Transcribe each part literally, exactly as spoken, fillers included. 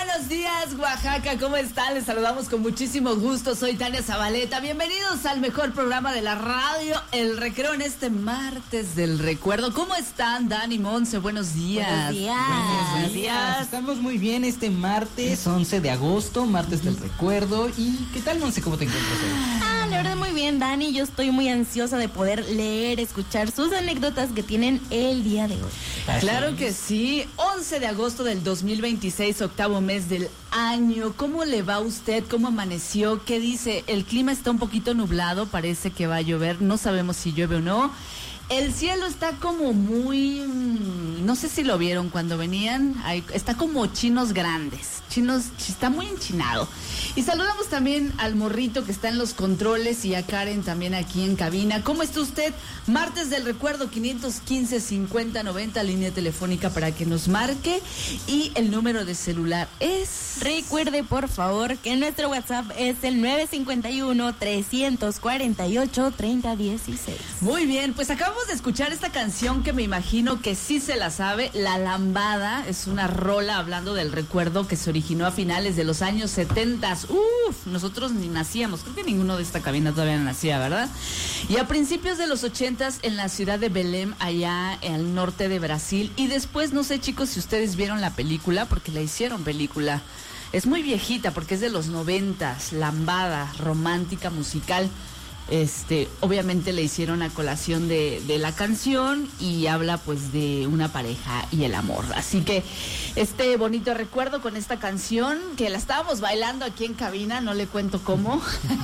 buenos días, Oaxaca, ¿cómo están? Les saludamos con muchísimo gusto, soy Tania Zabaleta. Bienvenidos al mejor programa de la radio, El Recreo, en este martes del recuerdo. ¿Cómo están, Dani, Monse? Buenos días. Buenos días. Buenos, buenos días. Estamos muy bien este martes, once de agosto, martes del recuerdo. ¿Y qué tal, Monse? ¿Cómo te encuentras hoy? Ah, la verdad muy bien, Dani. Yo estoy muy ansiosa de poder leer, escuchar sus anécdotas que tienen el día de hoy. Claro que sí, once de agosto del dos mil veintiséis, octavo mes del año. ¿Cómo le va a usted? ¿Cómo amaneció? ¿Qué dice? El clima está un poquito nublado, parece que va a llover, no sabemos si llueve o no. El cielo está como muy, no sé si lo vieron cuando venían, hay, está como chinos grandes, chinos, está muy enchinado. Y saludamos también al morrito que está en los controles y a Karen también aquí en cabina. ¿Cómo está usted? Martes del recuerdo, quinientos quince, cincuenta, noventa, línea telefónica para que nos marque, y el número de celular es... Recuerde, por favor, que nuestro WhatsApp es el nueve cinco uno, tres cuatro ocho, tres cero uno seis. Muy bien, pues acabamos de escuchar esta canción que me imagino que sí se la sabe, La Lambada. Es una rola hablando del recuerdo que se originó a finales de los años setenta. Uf, nosotros ni nacíamos, creo que ninguno de esta cabina todavía nacía, ¿verdad? Y a principios de los ochentas en la ciudad de Belém, allá al norte de Brasil. Y después, no sé, chicos, si ustedes vieron la película, porque la hicieron película. Es muy viejita porque es de los noventas, lambada, romántica, musical. Este, obviamente le hicieron a colación de, de la canción y habla pues de una pareja y el amor. Así que este bonito recuerdo con esta canción que la estábamos bailando aquí en cabina, no le cuento cómo,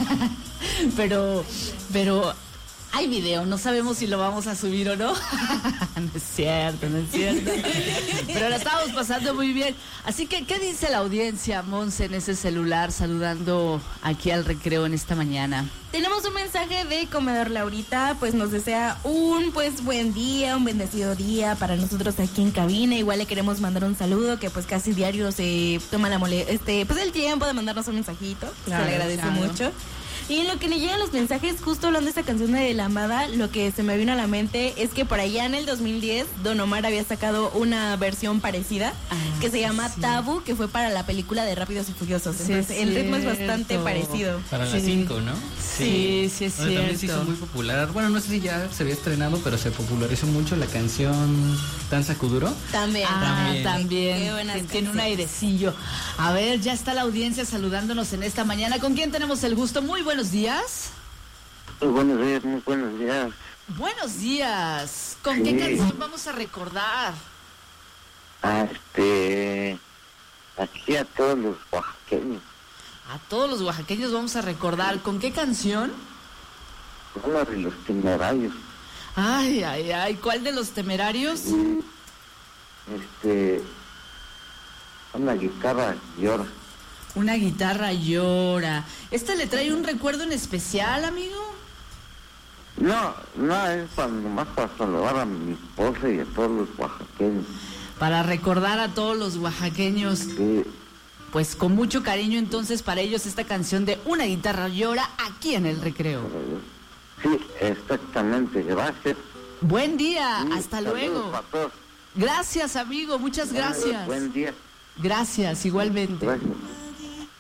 pero, pero hay video, no sabemos si lo vamos a subir o no. No es cierto, no es cierto. Pero la estamos pasando muy bien. Así que, ¿qué dice la audiencia, Monse, en ese celular, saludando aquí al recreo en esta mañana? Tenemos un mensaje de Comedor Laurita, pues nos desea un pues buen día, un bendecido día para nosotros aquí en cabina. Igual le queremos mandar un saludo, que pues casi diario se toma la mole este pues el tiempo de mandarnos un mensajito. Claro, se le agradece claro. mucho. Y en lo que le llegan los mensajes, justo hablando de esta canción de Lambada, lo que se me vino a la mente es que por allá en el dos mil diez, Don Omar había sacado una versión parecida, ah, que se llama sí. Tabu, que fue para la película de Rápidos y Furiosos. Sí, entonces, el ritmo es bastante parecido. Para sí. las cinco, ¿no? Sí, sí, es bueno, cierto. También se hizo muy popular. Bueno, no sé si ya se había estrenado, pero se popularizó mucho la canción Danza Kuduro. También. Ah, también. también. Tiene, tiene un airecillo. A ver, ya está la audiencia saludándonos en esta mañana. ¿Con quién tenemos el gusto? Muy buenos días. Muy buenos días, muy buenos días. Buenos días. ¿Con sí. qué canción vamos a recordar? Ah, este... Aquí a todos los oaxaqueños. A todos los oaxaqueños vamos a recordar. ¿Con qué canción? Una de Los Temerarios. Ay, ay, ay. ¿Cuál de Los Temerarios? Este... Una guitarra llora. Una guitarra llora. ¿Esta le trae un recuerdo en especial, amigo? No, no, es para, nomás para saludar a mi esposa y a todos los oaxaqueños. Para recordar a todos los oaxaqueños. Sí. Pues con mucho cariño entonces para ellos esta canción de Una guitarra llora aquí en el recreo. Sí, exactamente, gracias. Buen día, Sí, hasta luego. para todos. Gracias, amigo, muchas gracias. Buen día. Gracias, igualmente. Gracias.